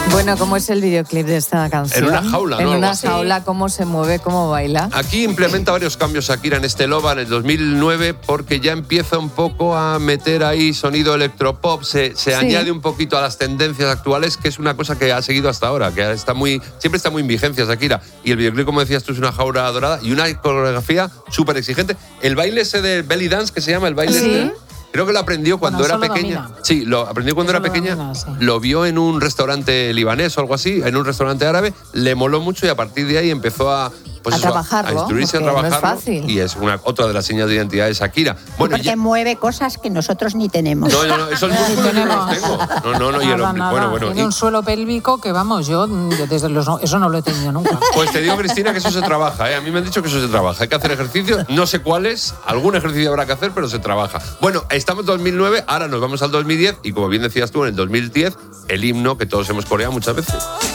Bueno, ¿cómo es el videoclip de esta canción? En una jaula, ¿no? En una jaula, cómo se mueve, cómo baila. Aquí implementa varios cambios Shakira en este Loba en el 2009 porque ya empieza un poco a meter ahí sonido electropop, se añade un poquito a las tendencias actuales, que es una cosa que ha seguido hasta ahora, que siempre está muy en vigencia Shakira. Y el videoclip, como decías tú, es una jaula dorada y una coreografía súper exigente. El baile ese de belly dance, que se llama el baile creo que lo aprendió cuando era pequeña. Domina. Sí, lo aprendió cuando era pequeña. Lo vio en un restaurante libanés o algo así, en un restaurante árabe, le moló mucho y a partir de ahí empezó a trabajarlo, a instruirse, a trabajarlo. No es fácil. Y es otra de las señas de identidad de Shakira. Bueno, porque mueve cosas que nosotros ni tenemos. No, esos músculos no los tengo. No, y el hombre. Nada. Bueno. Tiene un suelo pélvico que, vamos, yo desde eso no lo he tenido nunca. Pues te digo, Cristina, que eso se trabaja, ¿eh? A mí me han dicho que eso se trabaja. Hay que hacer ejercicio, no sé cuáles, algún ejercicio habrá que hacer, pero se trabaja. Bueno, estamos en 2009, ahora nos vamos al 2010 y como bien decías tú, en el 2010, el himno que todos hemos coreado muchas veces.